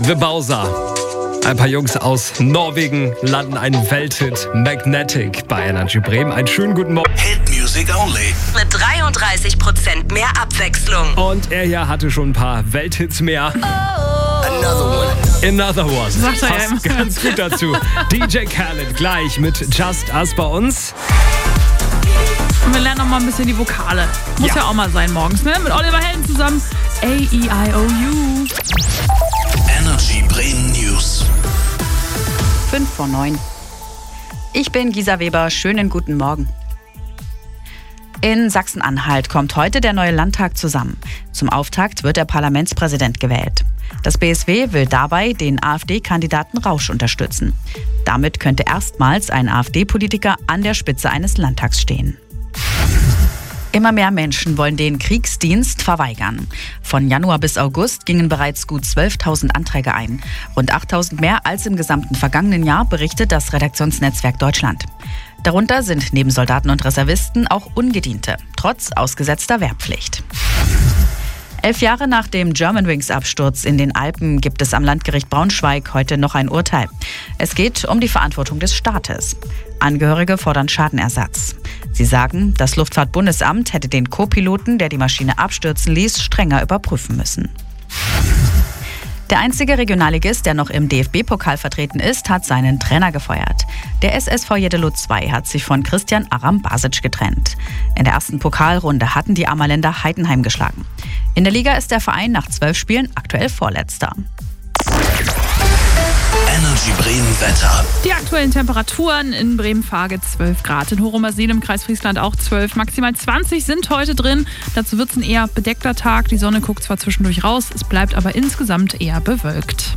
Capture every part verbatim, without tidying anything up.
The Bowser. Ein paar Jungs aus Norwegen landen einen Welthit Magnetic bei Energy Bremen. Einen schönen guten Morgen. Hit Music Only. Mit dreiunddreißig Prozent mehr Abwechslung. Und er hier hatte schon ein paar Welthits mehr. Oh. Another one. Another one. Sagt er Passt ja. ganz gut dazu. D J Khaled gleich mit Just Us bei uns. Und wir lernen noch mal ein bisschen die Vokale. Muss ja, Ja. ja auch mal sein morgens, ne? Mit Oliver Helden zusammen. A E I O U. Energy Bremen News. fünf vor neun. Ich bin Gisa Weber, schönen guten Morgen. In Sachsen-Anhalt kommt heute der neue Landtag zusammen. Zum Auftakt wird der Parlamentspräsident gewählt. Das B S W will dabei den AfD-Kandidaten Rausch unterstützen. Damit könnte erstmals ein AfD-Politiker an der Spitze eines Landtags stehen. Immer mehr Menschen wollen den Kriegsdienst verweigern. Von Januar bis August gingen bereits gut zwölftausend Anträge ein. Rund achttausend mehr als im gesamten vergangenen Jahr, berichtet das Redaktionsnetzwerk Deutschland. Darunter sind neben Soldaten und Reservisten auch Ungediente, trotz ausgesetzter Wehrpflicht. Elf Jahre nach dem Germanwings-Absturz in den Alpen gibt es am Landgericht Braunschweig heute noch ein Urteil. Es geht um die Verantwortung des Staates. Angehörige fordern Schadenersatz. Sie sagen, das Luftfahrtbundesamt hätte den Co-Piloten, der die Maschine abstürzen ließ, strenger überprüfen müssen. Der einzige Regionalligist, der noch im D F B-Pokal vertreten ist, hat seinen Trainer gefeuert. Der S S V Jeddelo zwei hat sich von Christian Aram Basic getrennt. In der ersten Pokalrunde hatten die Ammerländer Heidenheim geschlagen. In der Liga ist der Verein nach zwölf Spielen aktuell Vorletzter. Energy Bremen Wetter. Die aktuellen Temperaturen in Bremen-Fage zwölf Grad, in Horumersiel im Kreis Friesland auch zwölf, maximal zwanzig sind heute drin. Dazu wird es ein eher bedeckter Tag. Die Sonne guckt zwar zwischendurch raus, es bleibt aber insgesamt eher bewölkt.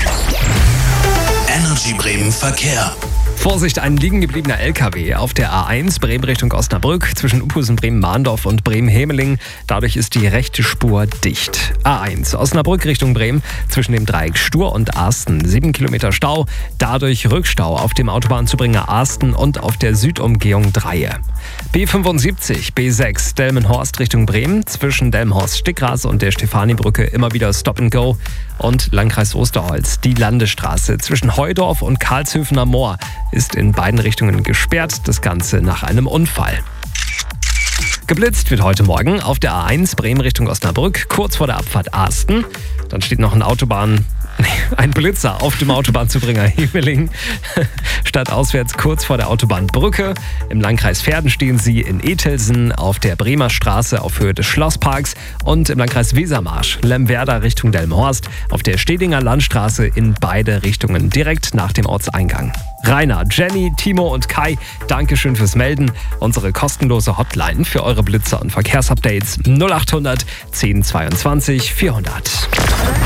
Energy Bremen Verkehr. Vorsicht, ein liegen gebliebener L K W auf der A eins Bremen Richtung Osnabrück zwischen Uphusen, Bremen-Mahndorf und Bremen-Hemeling. Dadurch ist die rechte Spur dicht. A eins Osnabrück Richtung Bremen zwischen dem Dreieck Stur und Arsten. Sieben Kilometer Stau, dadurch Rückstau auf dem Autobahnzubringer Arsten und auf der Südumgehung Dreie. B fünfundsiebzig B sechs Delmenhorst Richtung Bremen zwischen Delmenhorst-Stickstraße und der Stefanibrücke immer wieder Stop and Go. Und Landkreis Osterholz, die Landesstraße zwischen Heudorf und Karlshöfener Moor ist in beiden Richtungen gesperrt, das Ganze nach einem Unfall. Geblitzt wird heute Morgen auf der A eins Bremen Richtung Osnabrück, kurz vor der Abfahrt Arsten. Dann steht noch ein Autobahn, ein Blitzer auf dem Autobahnzubringer Hemeling. Stadtauswärts kurz vor der Autobahnbrücke. Im Landkreis Verden stehen sie in Etelsen auf der Bremer Straße auf Höhe des Schlossparks und im Landkreis Wesermarsch Lemwerder Richtung Delmenhorst auf der Stedinger Landstraße in beide Richtungen direkt nach dem Ortseingang. Rainer, Jenny, Timo und Kai, Dankeschön fürs Melden. Unsere kostenlose Hotline für eure Blitzer und Verkehrsupdates null acht hundert zehn zweiundzwanzig vierhundert.